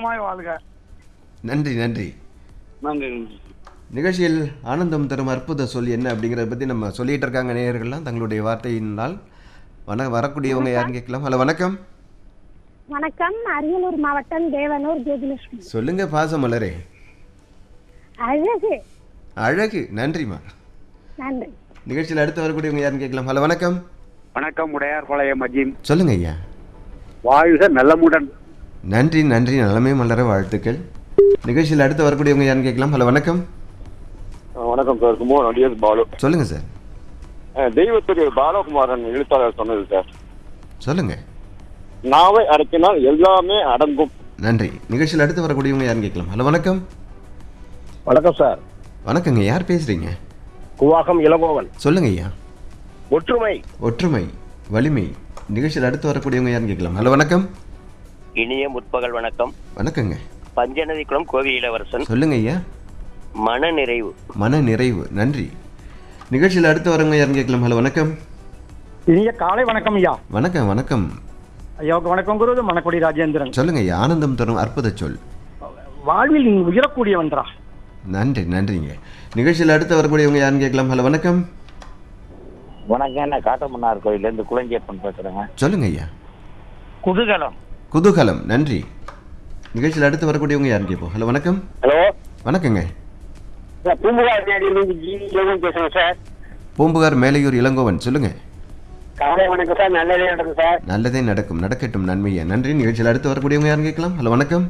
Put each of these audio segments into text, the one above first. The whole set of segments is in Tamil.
நலமாய் வாழ்க. நன்றி நன்றி. நன்றி. நிகழ்ச்சியில் ஆனந்தம் தரும் அற்புத சொல் என்ன அப்படிங்கிறத பற்றி நம்ம சொல்லிகிட்டு இருக்காங்க. நேயர்கள்லாம் தங்களுடைய வார்த்தையினால் வரக்கூடியவங்க யாருன்னு கேட்கலாம். ஹலோ வணக்கம். வணக்கம். அரியலூர் மாவட்டம் தேவனூர் ஜோதிலட்சுமி. சொல்லுங்க பாசமலரே. அழகு. அழகு. நன்றிம்மா. நன்றி. நிகழ்ச்சியில் அடுத்து வரக்கூடியவங்க யாருன்னு கேட்கலாம். ஹலோ வணக்கம். வணக்கம். உடையார் பாளையம் அஜீம். சொல்லுங்க ஐயா. வாழ்க நலமுடன். நன்றி நன்றி. நலமே மலர வாழ்த்துக்கள். நிகழ்ச்சியில் அடுத்து வரக்கூடியவங்க யாருன்னு கேட்கலாம். ஹலோ வணக்கம். வணக்கம் சார். குமார் அடியஸ் பாலு. சொல்லுங்க சார். தெய்வத்துடைய பாலகுமாரன் எழுத்தாளர் சொன்னது சார். சொல்லுங்க. நாவை அடக்கினால் எல்லாமே அடங்கும். நன்றி. நிகழ்ச்சியில் அடுத்து வரக்கூடியவங்க யாருன்னு கேட்கலாம். ஹலோ வணக்கம். வணக்கம் சார். வணக்கங்க. யார் பேசுறீங்க? குவாகம் இளங்கோவன். சொல்லுங்க ஐயா. ஒற்றுமை. ஒற்றுமை வலிமை. நிகழ்ச்சியில் அடுத்து வரக்கூடியவங்க யாருன்னு கேட்கலாம். ஹலோ வணக்கம். இனிய முற்பகல் வணக்கம். வணக்கங்க. பஞ்சநதிக்குளம் கோவி இளவரசன். சொல்லுங்க ஐயா. மன நிறைவு. மன நிறைவு. நன்றி. நிகழ்ச்சியில் அடுத்து வரவங்க யாருன்னு கேட்கலாம். ஹலோ வணக்கம். இனிய காலை வணக்கம் ஐயா. வணக்கம் வணக்கம். ஐயாவுக்கு வணக்கம் குருது. மணக்குடி ராஜேந்திரன். சொல்லுங்க ஐயா. ஆனந்தம் தரும் அற்புத சொல். வாழ்வில் நீ உயரக்கூடியவன்றா. நன்றி நன்றிங்க. நிகழ்ச்சியில் அடுத்து வரக்கூடியவங்க யாருன்னு கேட்கலாம். ஹலோ வணக்கம். வணக்கம். நான் காட்டமன்னார் கோயிலேருந்து குளஞ்சேப்பன் பேசுறேங்க. சொல்லுங்க ஐயா. குதூகலம். குதூகலம். நன்றி. நிகழ்ச்சியில் அடுத்து வரக்கூடியவங்க யாருன்னு கேட்போம். ஹலோ வணக்கம். ஹலோ வணக்கங்க. பூம்புகார் பேசுறேன் சார். பூம்புகார் மேலையூர் இளங்கோவன். சொல்லுங்க. காலை வணக்கம் சார். நல்லதே நடக்கும் சார். நல்லதே நடக்கும். நடக்கட்டும் நன்மையா. நன்றி. நிகழ்ச்சியில் அடுத்து வரக்கூடியவங்க யாருன்னு கேட்கலாம். ஹலோ வணக்கம்.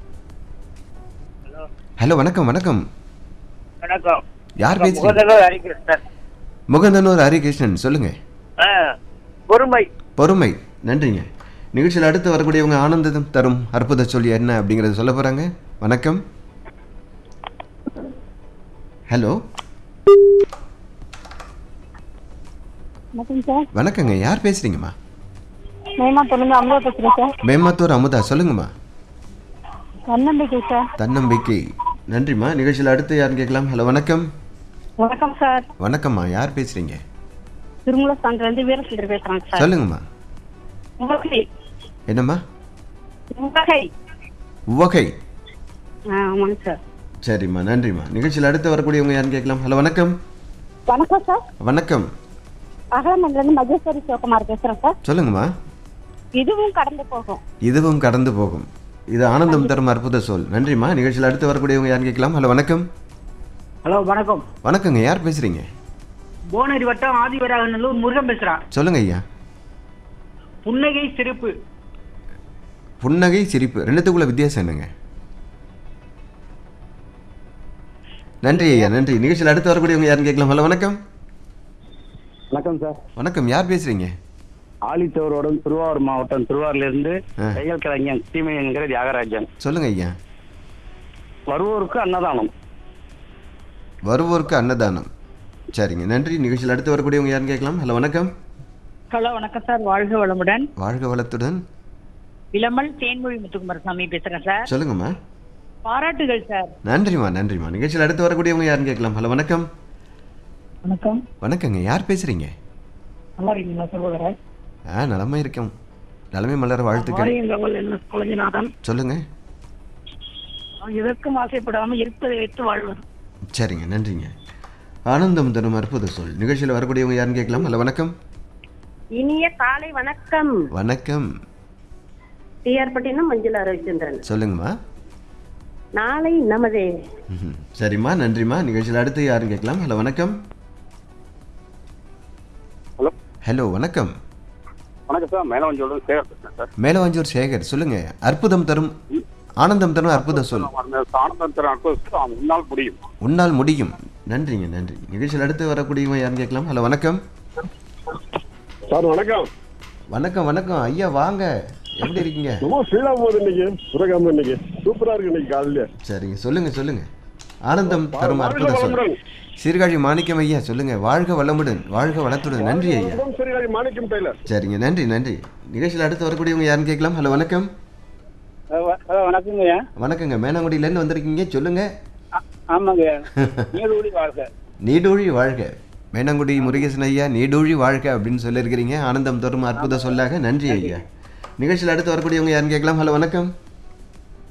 ஹலோ வணக்கம். வணக்கம். வணக்கம். யார் பேசுறீங்க? முகந்தனூர் ஹரிகிருஷ்ணன். சொல்லுங்க. பொறுமை. பொறுமை. நன்றிங்க. நிகழ்ச்சியில் அடுத்து வரக்கூடியவங்க ஆனந்தம் தரும் அற்புத சொல் என்ன அப்படிங்கறத சொல்ல போறாங்க. வணக்கம். ஹலோ வணக்கம் சார். வணக்கங்க. யார் பேசுறீங்கம்மா? மேமாத்தூர்ல அமுதா பேசுறேன் சார். மேமாத்தூர் அமுதா. சொல்லுங்கம்மா. தன்னம்பிக்கை சார். தன்னம்பிக்கை. நன்றிம்மா. நிகழ்ச்சியில் அடுத்து யாருன்னு கேட்கலாம். ஹலோ வணக்கம். வணக்கம் சார். வணக்கம்மா. யார் பேசுறீங்க? திருமூல சாந்திலிருந்து வீரசுந்தர் பேசுறேன் சார். சொல்லுங்கம்மா. உவகை. என்னம்மா? உவகை. உவகை. ஆமாங்க சார். சரிம்மா. நன்றிம்மா. நிகழ்ச்சியில் அடுத்து வரக்கூடியவங்க யாருன்னு கேட்கலாம். ஹலோ வணக்கம். வணக்கம் சார். வணக்கம். அகலமன்லேருந்து மகேஸ்வரி சிவகுமார் பேசுறேன் சார். சொல்லுங்கம்மா. இதுவும் கடந்து போகும். இதுவும் கடந்து போகும். இது ஆனந்தம் தரும் அற்புத சொல். நன்றிம்மா. நிகழ்ச்சியில் அடுத்து வரக்கூடியவங்க யாருன்னு கேட்கலாம். ஹலோ வணக்கம். ஹலோ வணக்கம். வணக்கங்க. யார் பேசுறீங்க? போனரி வட்டம் ஆதிவராகநல்லூர் முருகன் பேசுறான். சொல்லுங்க ஐயா. புன்னகை சிரிப்பு. புன்னகை சிரிப்பு. ரெண்டுத்துக்குள்ள வித்தியாசம் என்னங்க? நன்றி ஐயா. நன்றி. நிகழ்ச்சியில் அடுத்து வரக்கூடியவங்க யாருன்னு கேட்கலாம். ஹலோ வணக்கம். வணக்கம் சார். வணக்கம். யார் பேசுறீங்க? ஆலித்தவரோட திருவாரூர் மாவட்டம் திருவாரூர்ல இருந்து தையல் கலைஞன் தீமையங்கிற தியாகராஜன். சொல்லுங்க ஐயா. வருவோருக்கு அன்னதானம். வருவோருக்கு அன்னதானம். சரிங்க. நன்றி. நிகழ்ச்சியில் அடுத்து வரக்கூடியவங்க யாருன்னு கேட்கலாம். ஹலோ வணக்கம். ஹலோ வணக்கம் சார். வாழ்க வளமுடன். வாழ்க வளத்துடன். இளமல் தேன்மொழி முத்துக்குமார் சாமி பேசுறேன் சார். சொல்லுங்கம்மா. பாராட்டுகள் சார். நன்றிம்மா. நன்றிம்மா. நிகழ்ச்சியில் அடுத்து வரக்கூடியவங்க யாருன்னு கேட்கலாம். ஹலோ வணக்கம். வணக்கம். வணக்கங்க. யார் பேசுறீங்க? நல்லா இருக்கீங்களா சகோதரர்? நலமா இருக்கேன். நலமே மலர வாழ்த்துக்கள். குழந்தைநாதன். சொல்லுங்க. இதற்கும் ஆசைப்படாமல் இருப்பதை வைத்து வாழ்வது. சரிங்க. நன்றிங்க. ஆனந்தம் தரும் அற்புத சொல். நிகழ்ச்சியில் வரக்கூடியவங்க யாருன்னு கேட்கலாம். ஹலோ வணக்கம். இனிய காலை வணக்கம். வணக்கம். டிஆர்பட்டினம் மஞ்சள் ரவிச்சந்திரன். சொல்லுங்கம்மா. நாளை நமதே. சரிம்மா. நன்றிம்மா. நிகழ்ச்சியில் அடுத்து யாருன்னு கேட்கலாம். ஹலோ வணக்கம். ஹலோ. ஹலோ வணக்கம். வணக்கம் சார். மேலவஞ்சூர் சேகர் பேசுறேன் சார். மேலவஞ்சூர் சேகர். சொல்லுங்க. அற்புதம் தரும் ஆனந்தம் தரும் அற்புத சொல். ஆனந்தம் தரும் அற்புத சொல். உன்னால் முடியும். உன்னால் முடியும். நன்றிங்க. நன்றி. நிகழ்ச்சியில் அடுத்து வரக்கூடியவங்க யாருன்னு கேட்கலாம். ஹலோ வணக்கம். சார் வணக்கம். வணக்கம். வணக்கம் ஐயா. வாங்க. எப்படி இருக்கீங்க? இன்னைக்கு சூப்பரா இருக்கு இன்னைக்கு காலையில. சரிங்க. சொல்லுங்க. சொல்லுங்க. ஆனந்தம் தரும் அற்புத சொல். சீர்காழி மாணிக்கம் ஐயா. சொல்லுங்க. வாழ்க வளமுடன். வாழ்க வளத்துடன். நன்றி ஐயா. சீர்காழி மாணிக்கம் டெய்லர். சரிங்க. நன்றி. நன்றி. நிகழ்ச்சியில் அடுத்து வரக்கூடியவங்க யாருன்னு கேட்கலாம். ஹலோ வணக்கம். வணக்கங்க. வணக்கங்க. மேனங்குடியிலேருந்து வந்திருக்கீங்க. சொல்லுங்க. ஆமாங்க. நீடூழி வாழ்க. நீடூழி வாழ்க. மேனங்குடி முருகேசன் ஐயா நீடூழி வாழ்க அப்படின்னு சொல்லியிருக்கிறீங்க. ஆனந்தம் தரும் அற்புத சொல்லாக. நன்றி ஐயா. நிகழ்ச்சியில் அடுத்து வரக்கூடியவங்க யாருன்னு கேட்கலாம். ஹலோ வணக்கம்.